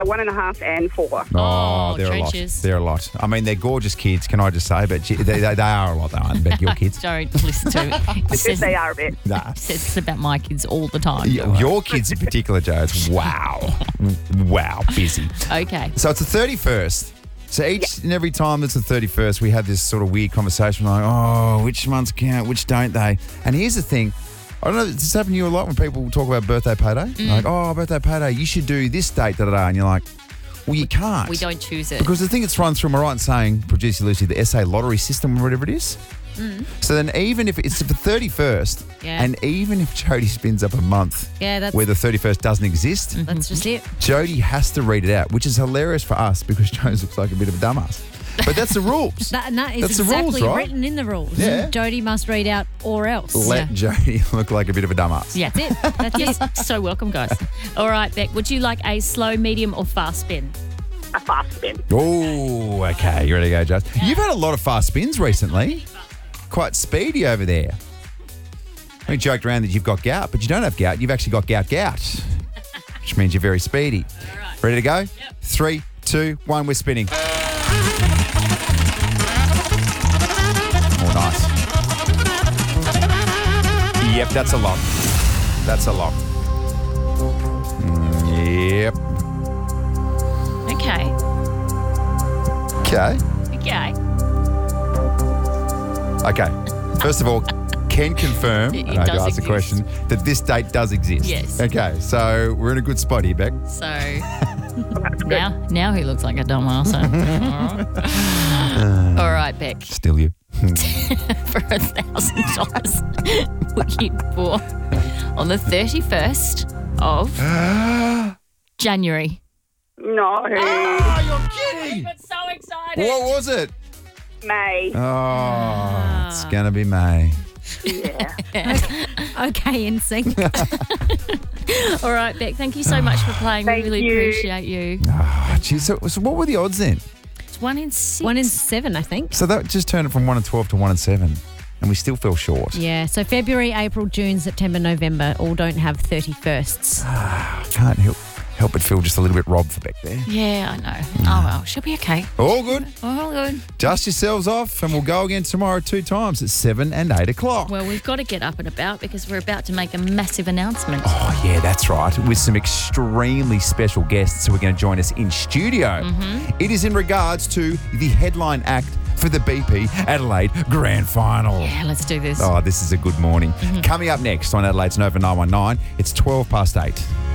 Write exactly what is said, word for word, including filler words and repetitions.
One and a half and four. Oh, Oh, they're trenches. a lot. They're a lot. I mean, they're gorgeous kids, can I just say? But gee, they, they, they are a lot, though, aren't they, your kids? Don't listen to it. It Because says, they are a bit. Nah. says it's about my kids all the time. Y- Your kids in particular, Joe, it's wow. Wow, busy. Okay. So it's the thirty-first. So each and every time it's the thirty-first, we have this sort of weird conversation like, oh, which months count, which don't they? And here's the thing. I don't know, does this happen to you a lot when people talk about birthday payday? Mm. Like, oh, birthday payday, you should do this date, da da da. And you're like, well, you can't. We don't choose it. Because the thing that's run through, am I right in saying, producer Lucy, the S A lottery system or whatever it is? Mm. So then even if it's the thirty-first, Yeah. and even if Jody spins up a month Yeah, that's where the thirty-first doesn't exist, that's just it. Jody has to read it out, which is hilarious for us because Jones looks like a bit of a dumbass. But that's the rules. That, and that is That's the rules, exactly right? written in the rules. Yeah. Jody must read out or else. Let Jody look like a bit of a dumbass. Yeah. That's it. That's Yes, it. so welcome, guys. All right, Beck, would you like a slow, medium, or fast spin? A fast spin. Oh, okay. You ready to go, Jones? You've had a lot of fast spins recently. Quite speedy over there. We joked around that you've got gout, but you don't have gout. You've actually got gout gout, which means you're very speedy. All right. Ready to go? Yep. Three, two, one, we're spinning. Oh, nice. Yep, that's a lock. That's a lock. Mm, yep. Okay. Okay. Okay. Okay. First of all, can confirm, It and I had to does ask the exist. question, that this date does exist. Yes. Okay, so we're in a good spot here, Beck. So now, now he looks like a dumbass. All right. All right, Beck. Still you. For a thousand dollars, looking for on the thirty-first of January. No. Oh, you're kidding! I'm so excited. What was it? May. Oh, it's going to be May. Yeah. Okay, in sync. All right, Beck. Thank you so much for playing. We Thank really you. appreciate you. Oh, geez, so, so what were the odds then? It's one in six. One in seven, I think. So that just turned it from one and twelve to one and seven, and we still fell short. Yeah, so February, April, June, September, November all don't have thirty-firsts. I can't help help but feel just a little bit robbed for Beck there. Yeah, I know. Oh well, she'll be okay. All good. All good. Dust yourselves off, and we'll go again tomorrow two times at seven and eight o'clock. Well, we've got to get up and about because we're about to make a massive announcement. Oh, yeah, that's right. With some extremely special guests who are going to join us in studio. Mm-hmm. It is in regards to the headline act for the B P Adelaide Grand Final. Yeah, let's do this. Oh, this is a good morning. Coming up next on Adelaide's Nova nine one nine, it's twelve past eight.